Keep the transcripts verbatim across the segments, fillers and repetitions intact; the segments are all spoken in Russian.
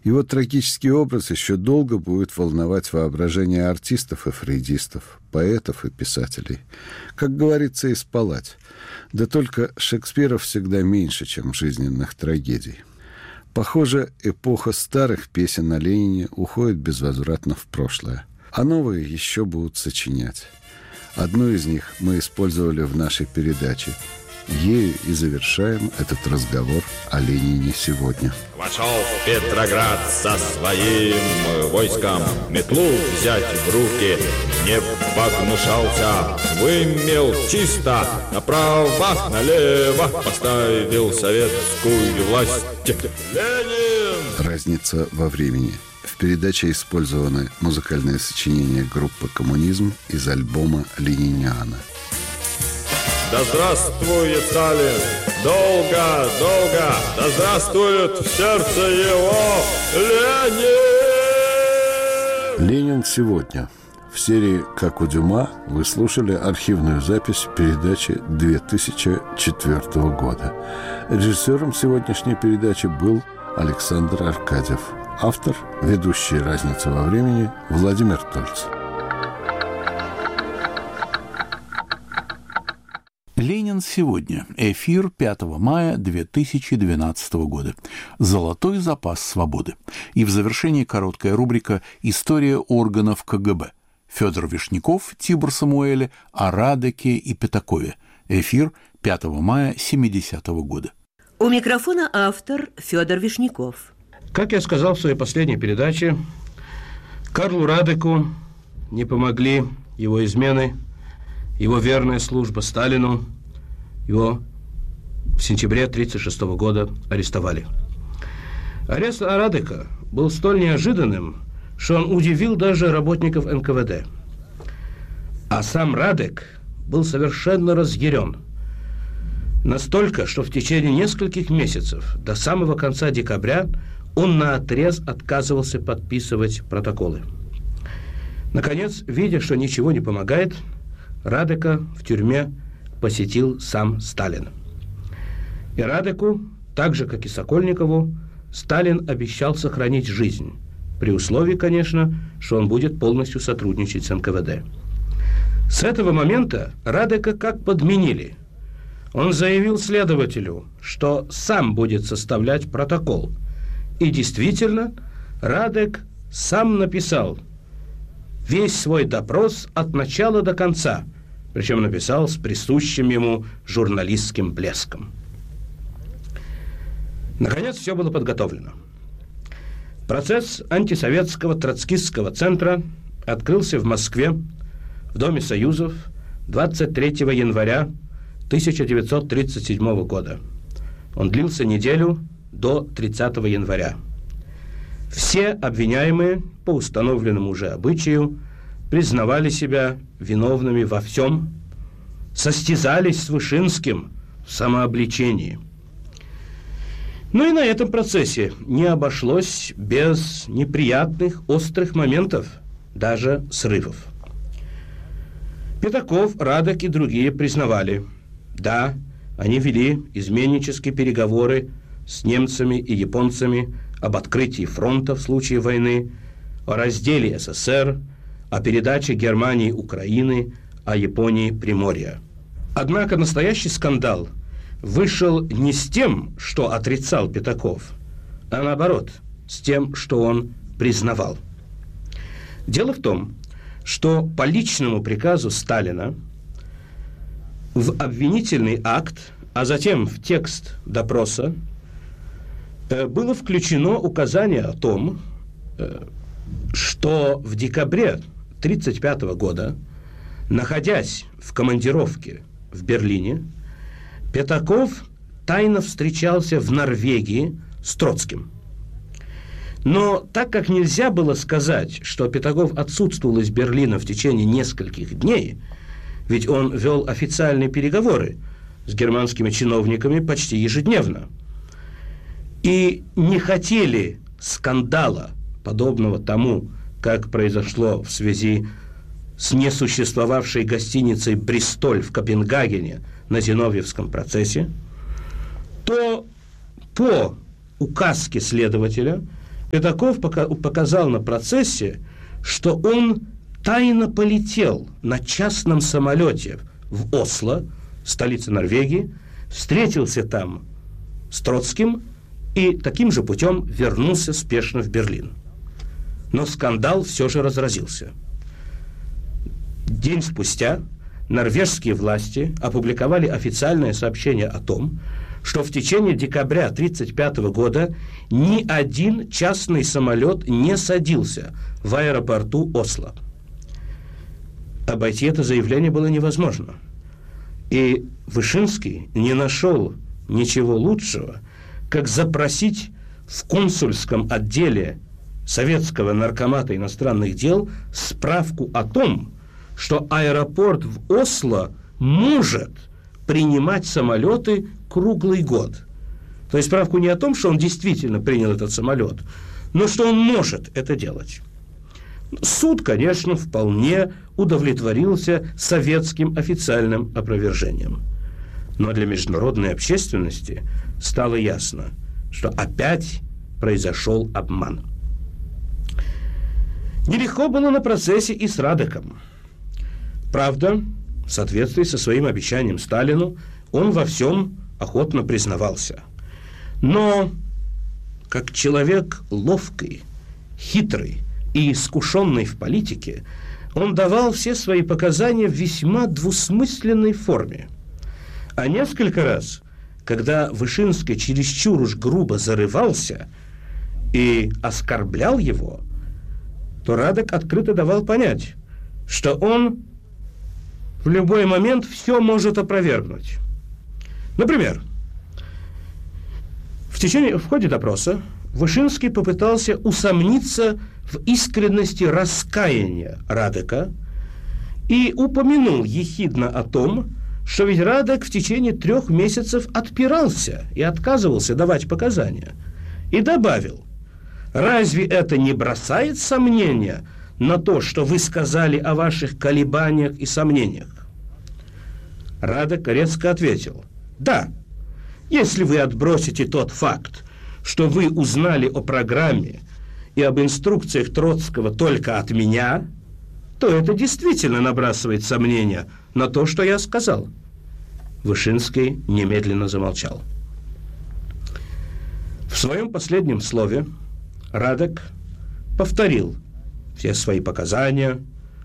Его трагический образ еще долго будет волновать воображение артистов и фрейдистов, поэтов и писателей. Как говорится, и спалать. Да только Шекспира всегда меньше, чем жизненных трагедий. Похоже, эпоха старых песен о Ленине уходит безвозвратно в прошлое, а новые еще будут сочинять. Одну из них мы использовали в нашей передаче. Ею и завершаем этот разговор о Ленине сегодня. Вошел в Петроград со своим войском, метлу взять в руки не погнушался, вымел чисто, направо, налево поставил советскую власть. Ленин! Разница во времени. В передаче использованы музыкальные сочинения группы «Коммунизм» из альбома «Лениниана». Да здравствует Сталин! Долго, долго! Да здравствует в сердце его Ленин! Ленин сегодня. В серии «Как у Дюма» вы слушали архивную запись передачи две тысячи четвёртого года. Режиссером сегодняшней передачи был Александр Аркадьев. Автор, ведущий «Разница во времени» Владимир Тольц. Ленин сегодня. Эфир пятого мая две тысячи двенадцатого года. Золотой запас свободы. И в завершении короткая рубрика «История органов КГБ». Федор Вишняков, Тибор Самуэле о Радеке и Пятакове. Эфир пятого мая семидесятого года. У микрофона автор Федор Вишняков. Как я сказал в своей последней передаче, Карлу Радеку не помогли его измены, его верная служба Сталину. Его в сентябре тысяча девятьсот тридцать шестого года арестовали. Арест Радека был столь неожиданным, что он удивил даже работников эн ка вэ дэ. А сам Радек был совершенно разъярен. Настолько, что в течение нескольких месяцев, до самого конца декабря, он наотрез отказывался подписывать протоколы. Наконец, видя, что ничего не помогает, Радека в тюрьме посетил сам Сталин. И Радеку, так же, как и Сокольникову, Сталин обещал сохранить жизнь, при условии, конечно, что он будет полностью сотрудничать с эн ка вэ дэ. С этого момента Радека как подменили. Он заявил следователю, что сам будет составлять протокол. И действительно, Радек сам написал весь свой допрос от начала до конца, причем написал с присущим ему журналистским блеском. Наконец, все было подготовлено. Процесс антисоветского троцкистского центра открылся в Москве, в Доме Союзов, двадцать третьего января тысяча девятьсот тридцать седьмого года. Он длился неделю до тридцатого января. Все обвиняемые, по установленному уже обычаю, признавали себя виновными во всем, состязались с Вышинским в самообличении. Но и на этом процессе не обошлось без неприятных, острых моментов, даже срывов. Пятаков, Радек и другие признавали, да, они вели изменнические переговоры с немцами и японцами об открытии фронта в случае войны, о разделе эс эс эр, о передаче Германии Украины, о Японии Приморья. Однако настоящий скандал вышел не с тем, что отрицал Пятаков, а наоборот, с тем, что он признавал. Дело в том, что по личному приказу Сталина в обвинительный акт, а затем в текст допроса было включено указание о том, что в декабре тысяча девятьсот тридцать пятого года, находясь в командировке в Берлине, Пятаков тайно встречался в Норвегии с Троцким. Но так как нельзя было сказать, что Пятаков отсутствовал из Берлина в течение нескольких дней, ведь он вел официальные переговоры с германскими чиновниками почти ежедневно, и не хотели скандала, подобного тому, как произошло в связи с несуществовавшей гостиницей «Бристоль» в Копенгагене на Зиновьевском процессе, то по указке следователя Пятаков показал на процессе, что он тайно полетел на частном самолете в Осло, столице Норвегии, встретился там с Троцким и таким же путем вернулся спешно в Берлин. Но скандал все же разразился. День спустя норвежские власти опубликовали официальное сообщение о том, что в течение декабря тысяча девятьсот тридцать пятого года ни один частный самолет не садился в аэропорту Осло. Обойти это заявление было невозможно. И Вышинский не нашел ничего лучшего, как запросить в консульском отделе Советского наркомата иностранных дел справку о том, что аэропорт в Осло может принимать самолеты круглый год. То есть справку не о том, что он действительно принял этот самолет, но что он может это делать. Суд, конечно, вполне удовлетворился советским официальным опровержением. Но для международной общественности стало ясно, что опять произошел обман. Нелегко было на процессе и с Радеком. Правда, в соответствии со своим обещанием Сталину, он во всем охотно признавался. Но как человек ловкий, хитрый и искушенный в политике, он давал все свои показания в весьма двусмысленной форме. А несколько раз, когда Вышинский чересчур уж грубо зарывался и оскорблял его, то Радек открыто давал понять, что он в любой момент все может опровергнуть. Например, в течение, в ходе допроса Вышинский попытался усомниться в искренности раскаяния Радека и упомянул ехидно о том, что ведь Радек в течение трех месяцев отпирался и отказывался давать показания. И добавил: «Разве это не бросает сомнения на то, что вы сказали о ваших колебаниях и сомнениях?» Радек резко ответил: «Да, если вы отбросите тот факт, что вы узнали о программе и об инструкциях Троцкого только от меня, то это действительно набрасывает сомнения на то, что я сказал». Вышинский немедленно замолчал. В своем последнем слове Радек повторил все свои показания,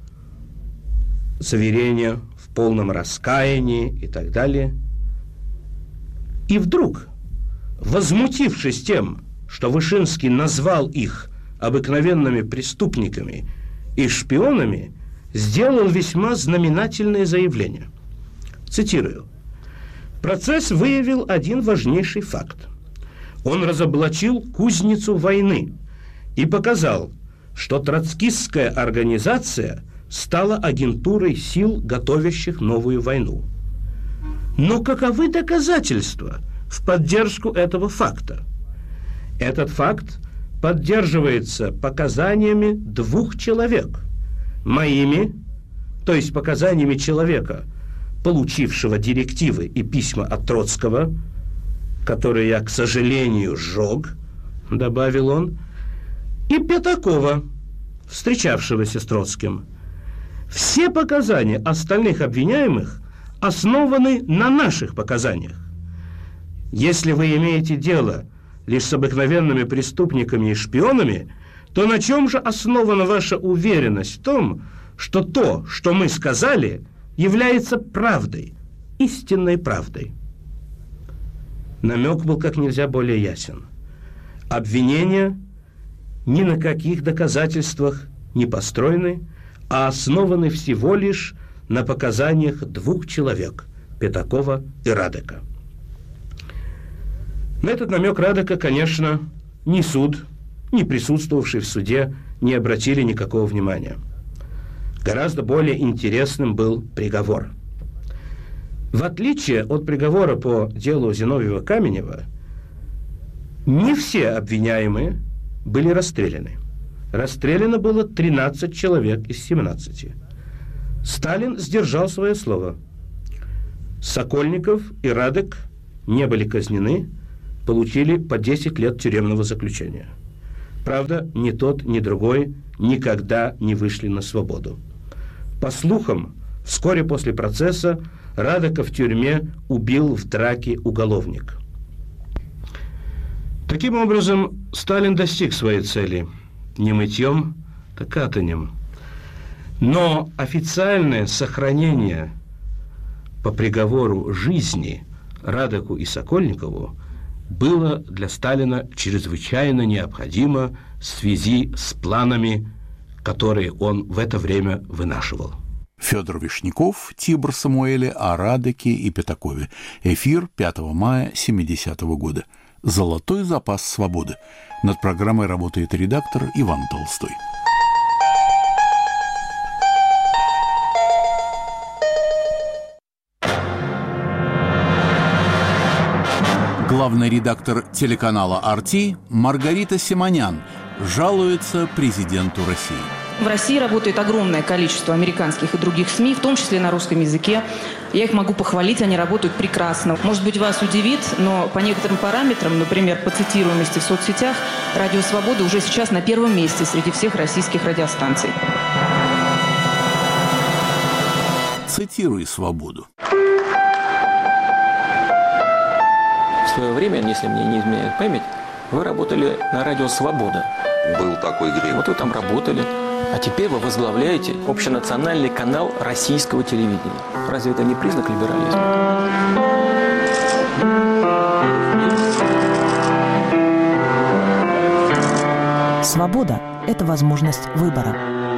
заверения в полном раскаянии и так далее. И вдруг, возмутившись тем, что Вышинский назвал их обыкновенными преступниками и шпионами, сделал весьма знаменательное заявление. Цитирую: «Процесс выявил один важнейший факт. Он разоблачил кузницу войны и показал, что троцкистская организация стала агентурой сил, готовящих новую войну. Но каковы доказательства в поддержку этого факта? Этот факт поддерживается показаниями двух человек. Моими, то есть показаниями человека, получившего директивы и письма от Троцкого, которые я, к сожалению, сжег», добавил он, и Пятакова, встречавшегося с Троцким. Все показания остальных обвиняемых основаны на наших показаниях. Если вы имеете дело лишь с обыкновенными преступниками и шпионами, то на чем же основана ваша уверенность в том, что то, что мы сказали, является правдой, истинной правдой? Намек был как нельзя более ясен. Обвинения ни на каких доказательствах не построены, а основаны всего лишь на показаниях двух человек – Пятакова и Радека. На этот намек Радека, конечно, ни суд, ни присутствовавшие в суде не обратили никакого внимания. Гораздо более интересным был приговор. В отличие от приговора по делу Зиновьева-Каменева, не все обвиняемые были расстреляны. Расстреляно было тринадцать человек из семнадцати. Сталин сдержал свое слово. Сокольников и Радек не были казнены, получили по десять лет тюремного заключения. Правда, ни тот, ни другой никогда не вышли на свободу. По слухам, вскоре после процесса Радека в тюрьме убил в драке уголовник. Таким образом, Сталин достиг своей цели не мытьем, так катанем. Но официальное сохранение по приговору жизни Радеку и Сокольникову было для Сталина чрезвычайно необходимо в связи с планами, которые он в это время вынашивал. Федор Вишняков, Тибор Самуэле о Радеке и Пятакове. Эфир пятого мая семидесятого года. «Золотой запас свободы». Над программой работает редактор Иван Толстой. Главный редактор телеканала эр ти Маргарита Симонян жалуется президенту России. В России работает огромное количество американских и других СМИ, в том числе на русском языке. Я их могу похвалить, они работают прекрасно. Может быть, вас удивит, но по некоторым параметрам, например, по цитируемости в соцсетях, «Радио Свобода» уже сейчас на первом месте среди всех российских радиостанций. Цитируй «Свободу». В свое время, если мне не изменяет память, вы работали на радио «Свобода». Был такой грех. Вот вы там работали. А теперь вы возглавляете общенациональный канал российского телевидения. Разве это не признак либерализма? Свобода – это возможность выбора.